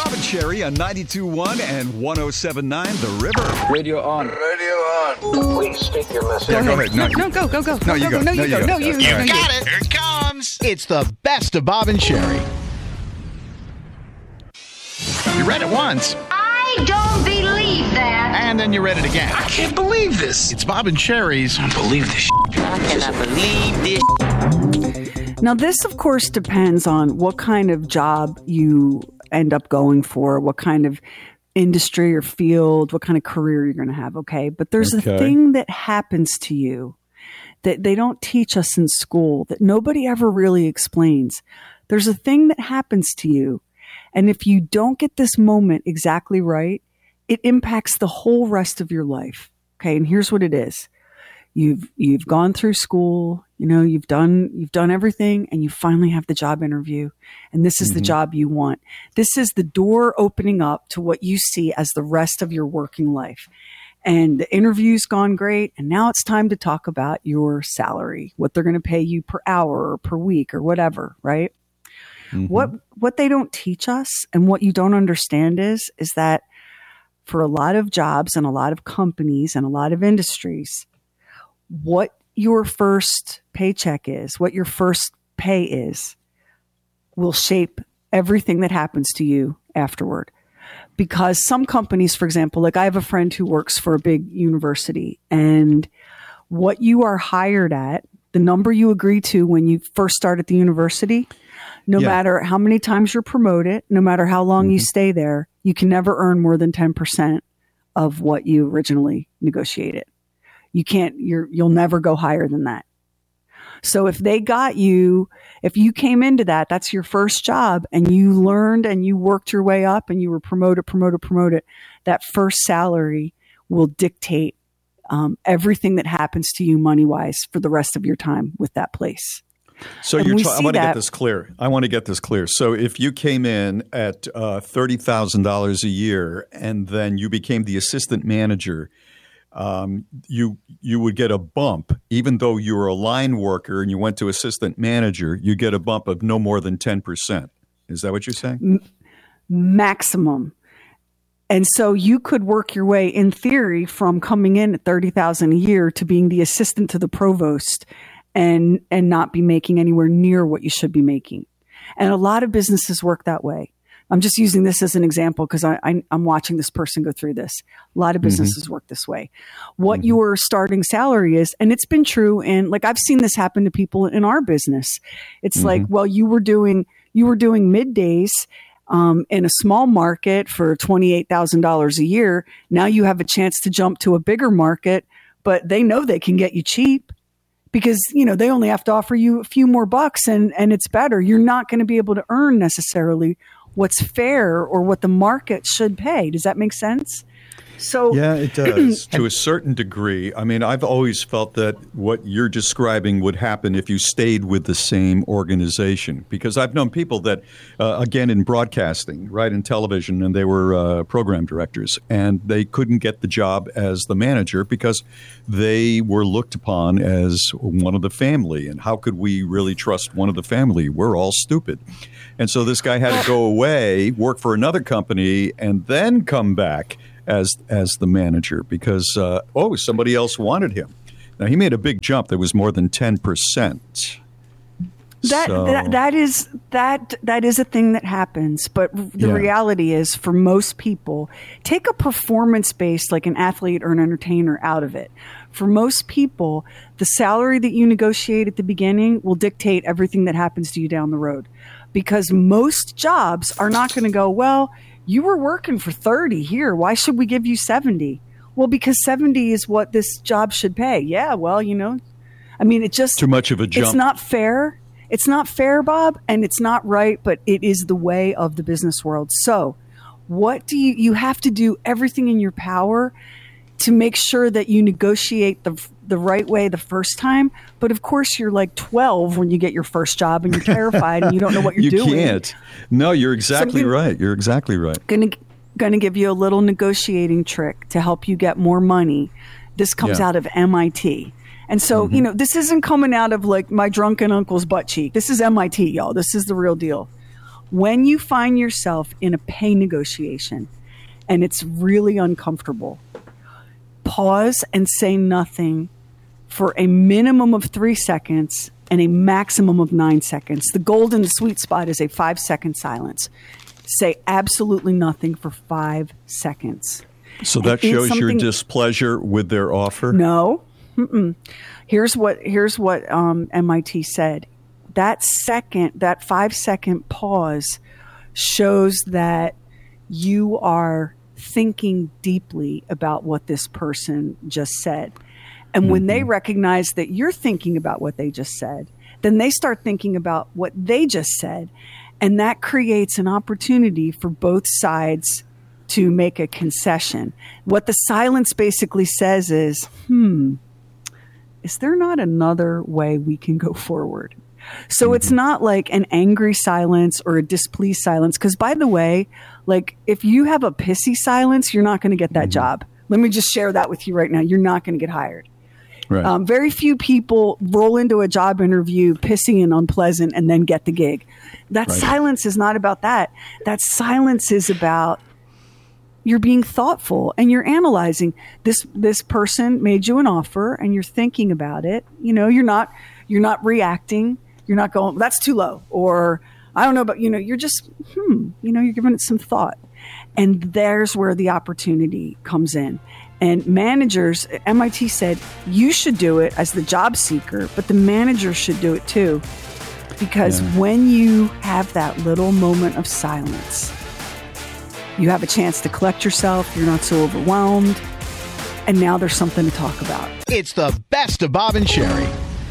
Bob and Sherry on 92.1 and 107.9 The River. Radio on. Radio on. Please state your message. Yeah, go ahead. No, go. No, you go. No, you go. You got it. Here it comes. It's the best of Bob and Sherry. You read it once. I don't believe that. And then you read it again. I can't believe this. It's Bob and Sherry's. I don't believe this. I cannot believe this. Now, this, of course, depends on what kind of job you end up going for, what kind of industry or field, what kind of career you're going to have, okay? But there's a thing that happens to you that they don't teach us in school, that nobody ever really explains. There's a thing that happens to you, and if you don't get this moment exactly right, it impacts the whole rest of your life, okay? And here's what it is. You've gone through school, you know, you've done everything, and you finally have the job interview, and this is the job you want. This is the door opening up to what you see as the rest of your working life. And the interview's gone great, and now it's time to talk about your salary, what they're going to pay you per hour or per week or whatever, right? What they don't teach us and what you don't understand is that for a lot of jobs and a lot of companies and a lot of industries, what your first paycheck is, what your first pay is, will shape everything that happens to you afterward. Because some companies, for example, like I have a friend who works for a big university, and what you are hired at, the number you agree to when you first start at the university, no matter how many times you're promoted, no matter how long you stay there, you can never earn more than 10% of what you originally negotiated. You can't, you'll never go higher than that. So if they got you, if you came into that's your first job, and you learned and you worked your way up and you were promoted, that first salary will dictate everything that happens to you money-wise for the rest of your time with that place. So I want to get this clear. So if you came in at $30,000 a year and then you became the assistant manager, you would get a bump, even though you were a line worker and you went to assistant manager, you get a bump of no more than 10%. Is that what you're saying? Maximum. And so you could work your way, in theory, from coming in at $30,000 a year to being the assistant to the provost and not be making anywhere near what you should be making. And a lot of businesses work that way. I'm just using this as an example because I'm watching this person go through this. A lot of businesses work this way. What your starting salary is, and it's been true, and like I've seen this happen to people in our business. It's like, well, you were doing middays in a small market for $28,000 a year. Now you have a chance to jump to a bigger market, but they know they can get you cheap. Because, you know, they only have to offer you a few more bucks and it's better. You're not going to be able to earn necessarily what's fair or what the market should pay. Does that make sense? So yeah, it does to a certain degree. I mean, I've always felt that what you're describing would happen if you stayed with the same organization, because I've known people that, again, in broadcasting, right, in television, and they were program directors, and they couldn't get the job as the manager because they were looked upon as one of the family. And how could we really trust one of the family? We're all stupid. And so this guy had to go away, work for another company, and then come back as the manager because, somebody else wanted him. Now, he made a big jump that was more than 10%. That is a thing that happens. But the reality is, for most people, take a performance-based, like an athlete or an entertainer, out of it. For most people, the salary that you negotiate at the beginning will dictate everything that happens to you down the road. Because most jobs are not going to go, well, you were working for 30 here. Why should we give you 70? Well, because 70 is what this job should pay. Yeah, well, you know, I mean, it just... Too much of a jump. It's not fair. It's not fair, Bob, and it's not right, but it is the way of the business world. So what do you have to do everything in your power to make sure that you negotiate the right way the first time. But of course, you're like 12 when you get your first job and you're terrified and you don't know what you're doing. You can't. No, you're exactly right. You're exactly right. Going to give you a little negotiating trick to help you get more money. This comes out of MIT. And so, you know, this isn't coming out of like my drunken uncle's butt cheek. This is MIT, y'all. This is the real deal. When you find yourself in a pay negotiation and it's really uncomfortable, pause and say nothing for a minimum of 3 seconds and a maximum of 9 seconds. The golden sweet spot is a 5-second silence. Say absolutely nothing for 5 seconds. So that shows your displeasure with their offer? No. Mm-mm. Here's what MIT said. That 5-second pause shows that you are thinking deeply about what this person just said. And when they recognize that you're thinking about what they just said, then they start thinking about what they just said. And that creates an opportunity for both sides to make a concession. What the silence basically says is, is there not another way we can go forward? So it's not like an angry silence or a displeased silence. Because by the way, like if you have a pissy silence, you're not going to get that job. Let me just share that with you right now. You're not going to get hired. Right. Very few people roll into a job interview pissy and unpleasant and then get the gig. That silence is not about that. That silence is about you're being thoughtful and you're analyzing. This person made you an offer and you're thinking about it. You know, you're not reacting. You're not going, that's too low. Or I don't know, but you're just, you're giving it some thought. And there's where the opportunity comes in. And managers, MIT said, you should do it as the job seeker, but the manager should do it too. Because when you have that little moment of silence, you have a chance to collect yourself. You're not so overwhelmed. And now there's something to talk about. It's the best of Bob and Sherry.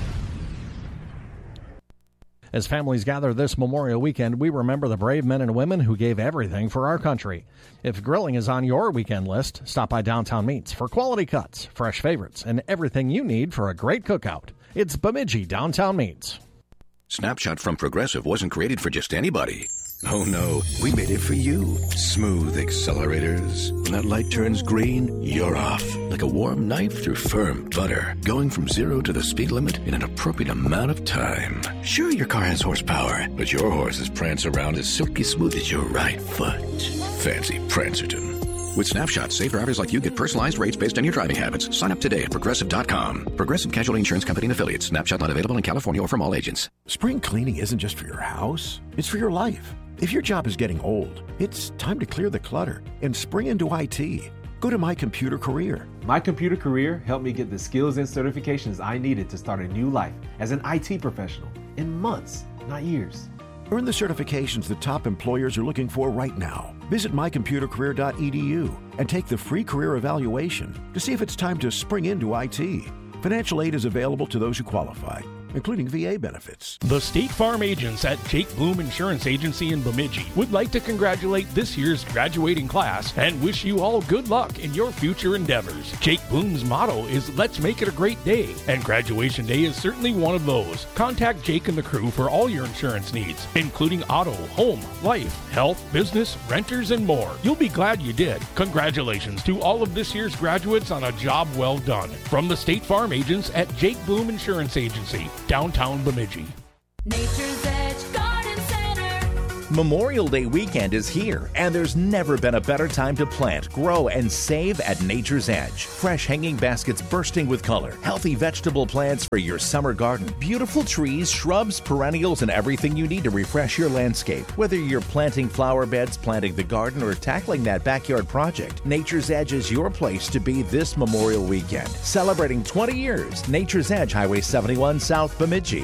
As families gather this Memorial Weekend, we remember the brave men and women who gave everything for our country. If grilling is on your weekend list, stop by Downtown Meats for quality cuts, fresh favorites, and everything you need for a great cookout. It's Bemidji Downtown Meats. Snapshot from Progressive wasn't created for just anybody. Oh no, we made it for you. Smooth accelerators. When that light turns green, you're off. Like a warm knife through firm butter. Going from 0 to the speed limit in an appropriate amount of time. Sure, your car has horsepower, but your horses prance around as silky smooth as your right foot. Fancy Prancerton. With Snapshot, safe drivers like you get personalized rates based on your driving habits. Sign up today at Progressive.com. Progressive Casualty Insurance Company and Affiliates. Snapshot not available in California or from all agents. Spring cleaning isn't just for your house. It's for your life. If your job is getting old, it's time to clear the clutter and spring into IT. Go to My Computer Career. My Computer Career helped me get the skills and certifications I needed to start a new life as an IT professional in months, not years. Earn the certifications that top employers are looking for right now. Visit mycomputercareer.edu and take the free career evaluation to see if it's time to spring into IT. Financial aid is available to those who qualify, including VA benefits. The State Farm agents at Jake Bloom Insurance Agency in Bemidji would like to congratulate this year's graduating class and wish you all good luck in your future endeavors. Jake Bloom's motto is "Let's make it a great day," and graduation day is certainly one of those. Contact Jake and the crew for all your insurance needs, including auto, home, life, health, business, renters, and more. You'll be glad you did. Congratulations to all of this year's graduates on a job well done. From the State Farm agents at Jake Bloom Insurance Agency, downtown Bemidji. Nature's Edge Garden Center. Memorial Day weekend is here, and there's never been a better time to plant, grow, and save at Nature's Edge. Fresh hanging baskets bursting with color, healthy vegetable plants for your summer garden, beautiful trees, shrubs, perennials, and everything you need to refresh your landscape. Whether you're planting flower beds, planting the garden, or tackling that backyard project, Nature's Edge is your place to be this Memorial weekend. Celebrating 20 years, Nature's Edge, Highway 71, South Bemidji.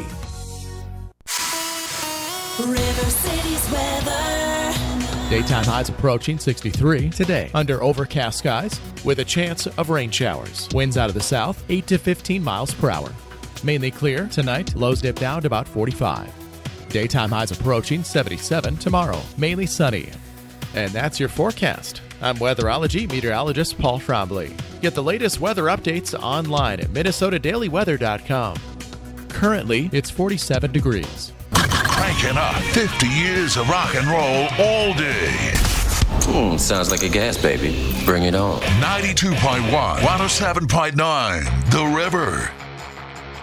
River City's weather. Daytime highs approaching 63 today under overcast skies with a chance of rain showers. Winds out of the south 8 to 15 miles per hour. Mainly clear tonight, lows dip down to about 45. Daytime highs approaching 77 tomorrow, mainly sunny. And that's your forecast. I'm weatherology meteorologist Paul Trombley. Get the latest weather updates online at MinnesotaDailyWeather.com. Currently, it's 47 degrees. Cranking up 50 years of rock and roll all day. Sounds like a gas baby. Bring it on. 92.1, 107.9, The River.